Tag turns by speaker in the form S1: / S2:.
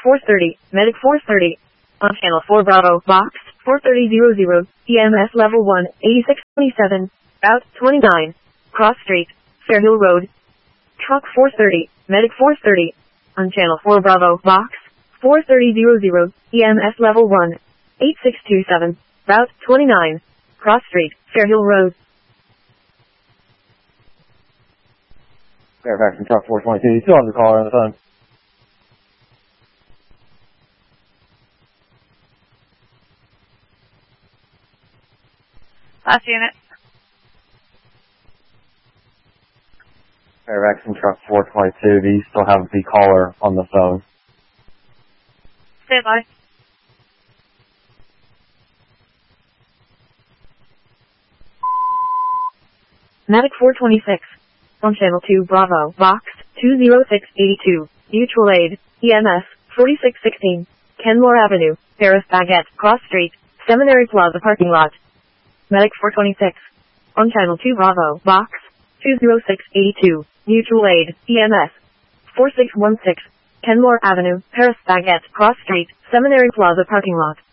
S1: 430, Medic 430. On channel 4 Bravo, box 4300, EMS level 1, 8627, route 29, Cross Street, Fairhill Road. Truck 430, Medic 430. On channel 4 Bravo, box 4300, EMS level 1, 8627, route 29, Cross Street, Fairhill Road.
S2: Fairfax and truck 422, you still have the caller on the phone.
S3: Last unit.
S2: Fairfax and truck 422, do you still have the caller on the phone?
S3: Stand by.
S1: Medic 426. On channel 2 Bravo, box 20682, mutual aid, EMS 4616, Kenmore Avenue, Paris Baguette, Cross Street, Seminary Plaza parking lot. Medic 426. On channel 2 Bravo, box 20682, mutual aid, EMS 4616, Kenmore Avenue, Paris Baguette, Cross Street, Seminary Plaza parking lot.